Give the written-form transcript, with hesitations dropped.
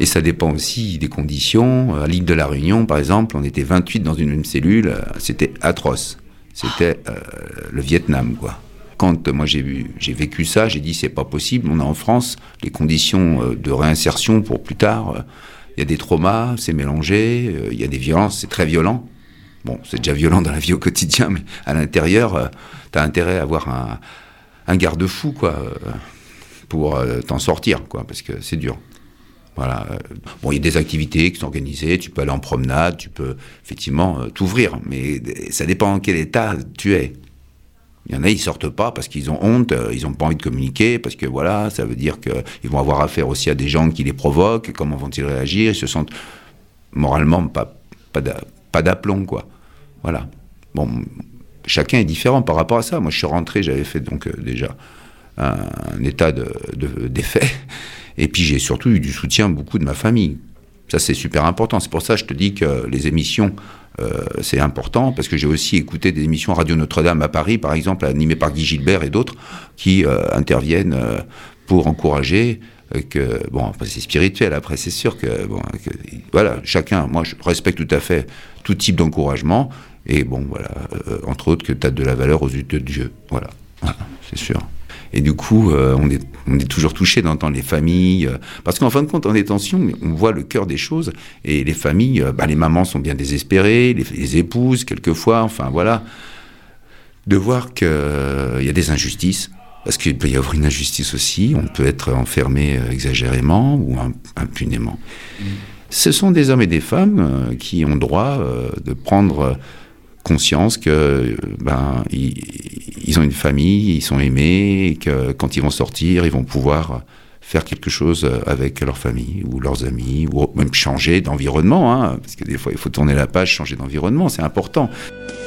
Et ça dépend aussi des conditions. À l'île de la Réunion, par exemple, on était 28 dans une même cellule. C'était atroce. C'était le Vietnam, quoi. Quand moi j'ai vécu ça, j'ai dit c'est pas possible. On a en France les conditions de réinsertion pour plus tard. Il y a des traumas, c'est mélangé. Il y a des violences, c'est très violent. Bon, c'est déjà violent dans la vie au quotidien, mais à l'intérieur, t'as intérêt à avoir un garde-fou, quoi, pour t'en sortir, quoi, parce que c'est dur. Voilà. Bon, il y a des activités qui sont organisées, tu peux aller en promenade, tu peux effectivement t'ouvrir, mais ça dépend en quel état tu es. Il y en a, ils sortent pas parce qu'ils ont honte, ils ont pas envie de communiquer, parce que voilà, ça veut dire qu'ils vont avoir affaire aussi à des gens qui les provoquent, comment vont-ils réagir, ils se sentent moralement pas d'aplomb, quoi. Voilà. Bon, chacun est différent par rapport à ça. Moi, je suis rentré, j'avais fait donc déjà un état d'effet. Et puis, j'ai surtout eu du soutien beaucoup de ma famille. Ça, c'est super important. C'est pour ça que je te dis que les émissions, c'est important, parce que j'ai aussi écouté des émissions Radio Notre-Dame à Paris, par exemple, animées par Guy Gilbert et d'autres, qui interviennent pour encourager. Bon, après, c'est spirituel, après, c'est sûr voilà, chacun, moi, je respecte tout à fait tout type d'encouragement, et bon, voilà, entre autres, que tu as de la valeur aux yeux de Dieu. Voilà, c'est sûr. Et du coup, on est toujours touché d'entendre les familles, parce qu'en fin de compte, en détention, on voit le cœur des choses, et les familles, les mamans sont bien désespérées, les épouses, quelquefois, enfin voilà, de voir qu'il y a des injustices, parce qu'il peut y avoir une injustice aussi, on peut être enfermé exagérément ou impunément. Ce sont des hommes et des femmes qui ont droit de prendre conscience que ils ont une famille, ils sont aimés, et que quand ils vont sortir, ils vont pouvoir faire quelque chose avec leur famille ou leurs amis, ou même changer d'environnement, parce que des fois il faut tourner la page, changer d'environnement, c'est important.